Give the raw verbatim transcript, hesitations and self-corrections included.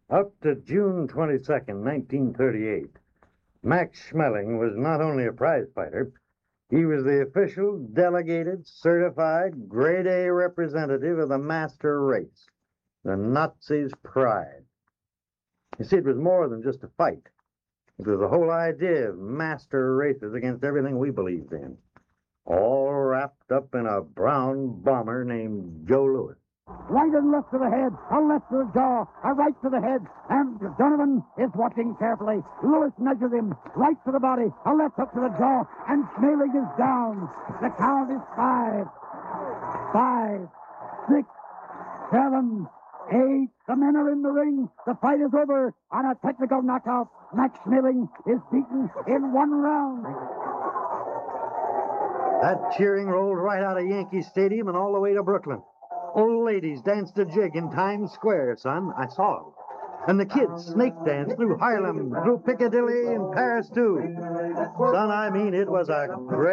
Up to June twenty-second, nineteen thirty-eight, Max Schmeling was not only a prize fighter, he was the official, delegated, certified, grade A representative of the master race, the Nazis' pride. You see, it was more than just a fight. It was the whole idea of master races against everything we believed in, all wrapped up in a brown bomber named Joe Louis. Right and left to the head, a left to the jaw, a right to the head, and Donovan is watching carefully. Lewis measures him, right to the body, a left hook to the jaw, and Schmeling is down. The count is five, five, six, seven, eight. The men are in the ring. The fight is over on a technical knockout. Max Schmeling is beaten in one round. That cheering rolled right out of Yankee Stadium and all the way to Brooklyn. Old ladies danced a jig in Times Square, son. I saw them. And the kids snake danced through Harlem, through Piccadilly, and Paris, too. Son, I mean, it was a great